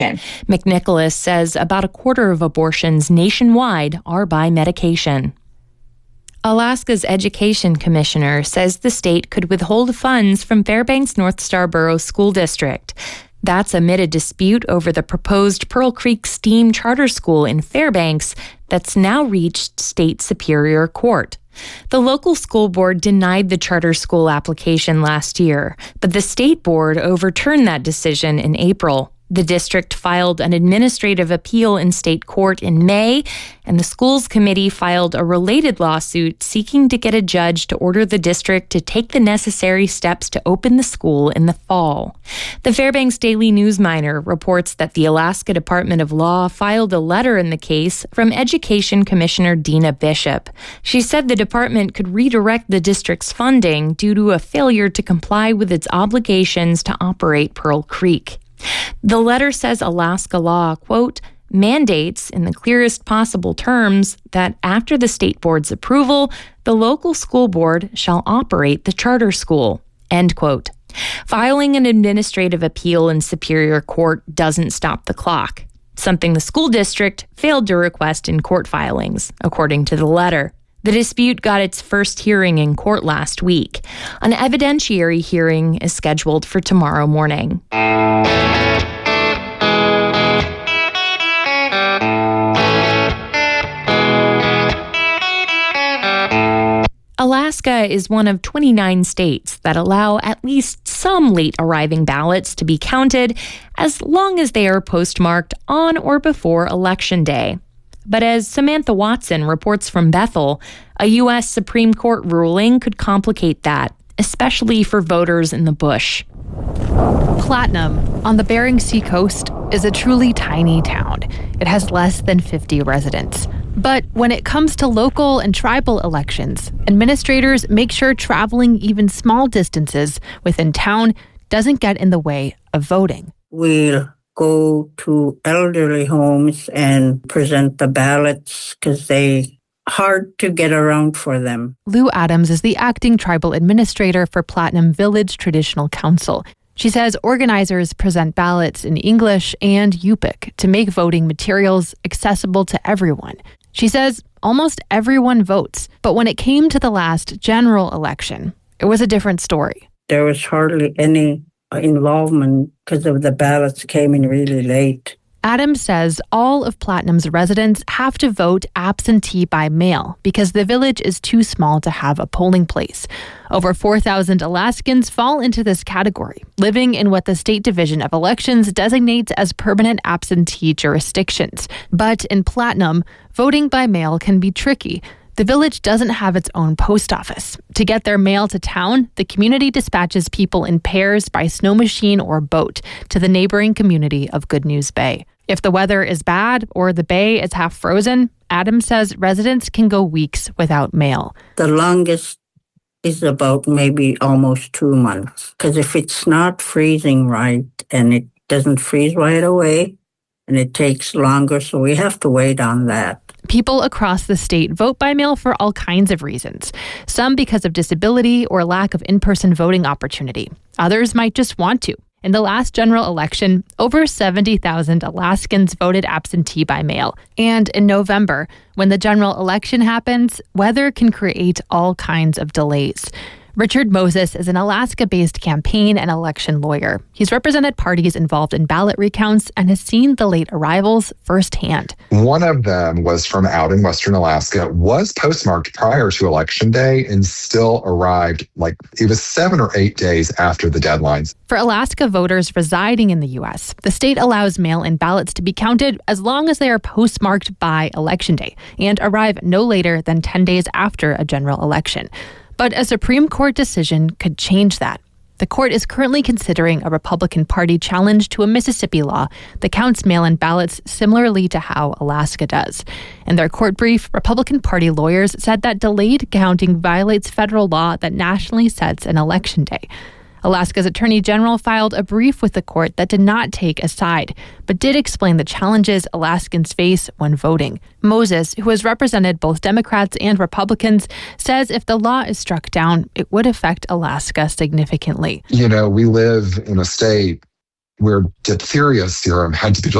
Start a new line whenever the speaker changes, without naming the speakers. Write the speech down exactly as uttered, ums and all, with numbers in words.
Okay.
McNicholas says about a quarter of abortions nationwide are by medication. Alaska's education commissioner says the state could withhold funds from Fairbanks North Starborough School District. That's amid a dispute over the proposed Pearl Creek STEAM charter school in Fairbanks that's now reached state superior court. The local school board denied the charter school application last year, but the state board overturned that decision in April. The district filed an administrative appeal in state court in May, and the schools committee filed a related lawsuit seeking to get a judge to order the district to take the necessary steps to open the school in the fall. The Fairbanks Daily News Miner reports that the Alaska Department of Law filed a letter in the case from Education Commissioner Dina Bishop. She said the department could redirect the district's funding due to a failure to comply with its obligations to operate Pearl Creek. The letter says Alaska law, quote, mandates in the clearest possible terms that after the state board's approval, the local school board shall operate the charter school, end quote. Filing an administrative appeal in Superior Court doesn't stop the clock, something the school district failed to request in court filings, according to the letter. The dispute got its first hearing in court last week. An evidentiary hearing is scheduled for tomorrow morning. Alaska is one of twenty-nine states that allow at least some late arriving ballots to be counted as long as they are postmarked on or before Election Day. But as Samantha Watson reports from Bethel, a U S Supreme Court ruling could complicate that, especially for voters in the bush.
Platinum, on the Bering Sea coast, is a truly tiny town. It has less than fifty residents. But when it comes to local and tribal elections, administrators make sure traveling even small distances within town doesn't get in the way of voting.
We'll go to elderly homes and present the ballots because they hard to get around for them.
Lou Adams is the acting tribal administrator for Platinum Village Traditional Council. She says organizers present ballots in English and Yupik to make voting materials accessible to everyone. She says almost everyone votes, but when it came to the last general election, it was a different story.
There was hardly any involvement because of the ballots came in really late.
Adams says all of Platinum's residents have to vote absentee by mail because the village is too small to have a polling place. Over four thousand Alaskans fall into this category, living in what the State Division of Elections designates as permanent absentee jurisdictions. But in Platinum, voting by mail can be tricky. The village doesn't have its own post office. To get their mail to town, the community dispatches people in pairs by snow machine or boat to the neighboring community of Good News Bay. If the weather is bad or the bay is half frozen, Adams says residents can go weeks without mail.
The longest is about maybe almost two months. Because if it's not freezing right and it doesn't freeze right away and it takes longer, so we have to wait on that.
People across the state vote by mail for all kinds of reasons. Some because of disability or lack of in-person voting opportunity. Others might just want to. In the last general election, over seventy thousand Alaskans voted absentee by mail. And in November, when the general election happens, weather can create all kinds of delays. Richard Moses is an Alaska-based campaign and election lawyer. He's represented parties involved in ballot recounts and has seen the late arrivals firsthand.
One of them was from out in Western Alaska, was postmarked prior to Election Day and still arrived like it was seven or eight days after the deadlines.
For Alaska voters residing in the U S, the state allows mail-in ballots to be counted as long as they are postmarked by Election Day and arrive no later than ten days after a general election. But a Supreme Court decision could change that. The court is currently considering a Republican Party challenge to a Mississippi law that counts mail-in ballots similarly to how Alaska does. In their court brief, Republican Party lawyers said that delayed counting violates federal law that nationally sets an election day. Alaska's Attorney General filed a brief with the court that did not take a side, but did explain the challenges Alaskans face when voting. Moses, who has represented both Democrats and Republicans, says if the law is struck down, it would affect Alaska significantly.
You know, we live in a state where diphtheria serum had to be